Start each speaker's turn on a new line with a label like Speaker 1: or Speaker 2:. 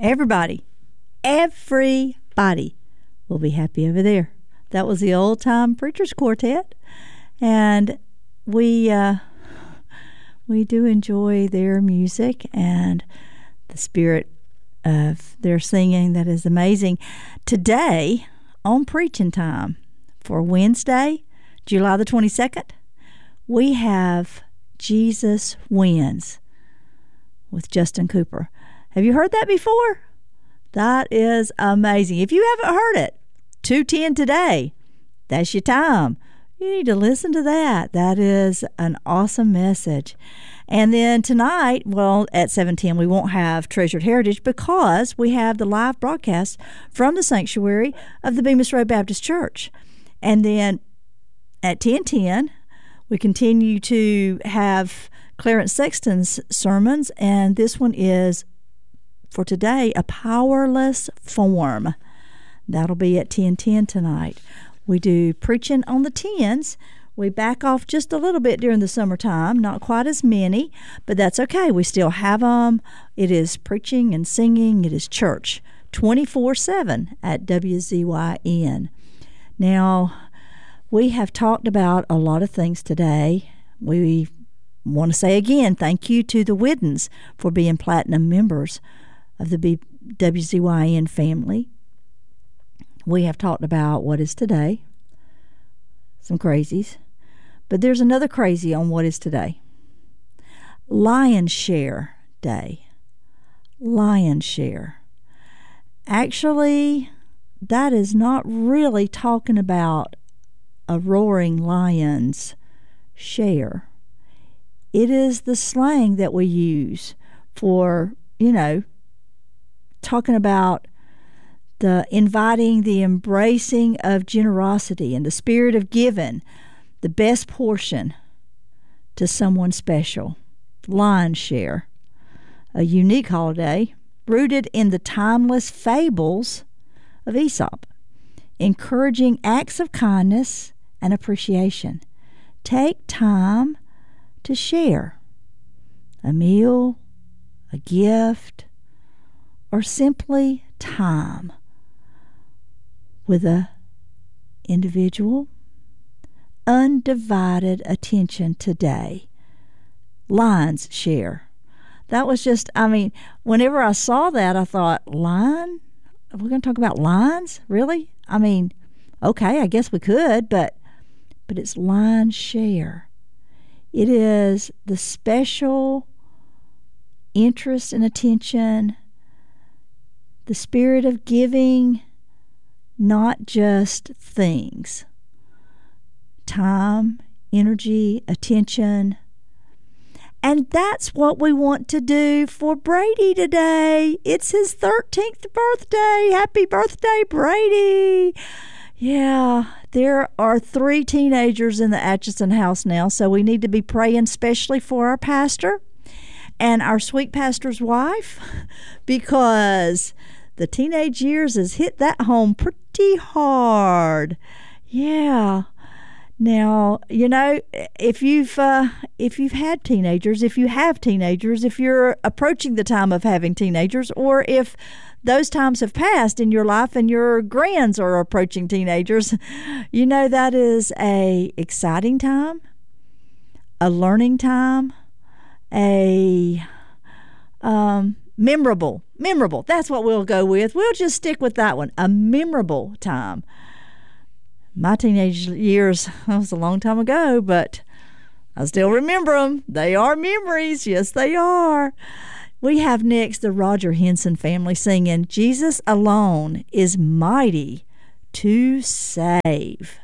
Speaker 1: Everybody will be happy over there. That was the Old Time Preachers Quartet, and we do enjoy their music and the spirit of their singing. That is amazing. Today, on Preaching Time for Wednesday, July the 22nd, we have Jesus Wins with Justin Cooper. Have you heard that before? That is amazing. If you haven't heard it, 2:10 today, that's your time. You need to listen to that. That is an awesome message. And then tonight, well, at 7:10, we won't have Treasured Heritage because we have the live broadcast from the sanctuary of the Bemis Road Baptist Church. And then at 10:10, we continue to have Clarence Sexton's sermons, and this one is, for today, A Powerless Form. That'll be at 10:10 tonight. We do preaching on the 10s. We back off just a little bit during the summertime, not quite as many, but that's okay. We still have them. It is preaching and singing. It is church 24/7 at WZYN. Now, we have talked about a lot of things today. We want to say again, thank you to the Widdens for being platinum members of the WZYN family. We have talked about what is today, some crazies, but there's another crazy on what is today. Lion's Share Day. Lion's Share. Actually, that is not really talking about a roaring lion's share. It is the slang that we use for, talking about the inviting, the embracing of generosity and the spirit of giving the best portion to someone special. Lion's Share, a unique holiday rooted in the timeless fables of Aesop, encouraging acts of kindness and appreciation. Take time to share a meal, a gift, or simply time with an individual. Undivided attention today. Lion's Share. That was just, whenever I saw that, I thought, lion? We're going to talk about lions? Really? Okay, I guess we could, but it's Lion's Share. It is the special interest and attention, the spirit of giving, not just things. Time, energy, attention. And that's what we want to do for Brady today. It's his 13th birthday. Happy birthday, Brady. Yeah, there are 3 teenagers in the Atchison house now, so we need to be praying especially for our pastor and our sweet pastor's wife, because the teenage years has hit that home pretty hard. Yeah. Now, if you've had teenagers, if you have teenagers, if you're approaching the time of having teenagers, or if those times have passed in your life and your grands are approaching teenagers, that is a exciting time, a learning time, a memorable. That's what we'll go with. We'll just stick with that one. A memorable time. My teenage years, that was a long time ago, but I still remember them. They are memories. Yes, they are. We have next the Roger Henson family singing, Jesus Alone is Mighty to Save.